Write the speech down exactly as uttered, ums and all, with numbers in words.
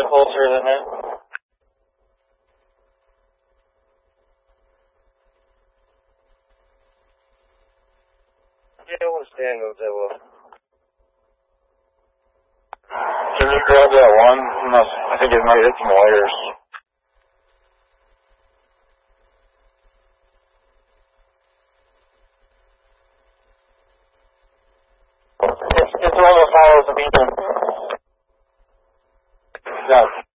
closer than it. Yeah, I understand those that well. Can you grab that one? I think it might hit some wires. It's, it's almost follows the beacon. Yeah.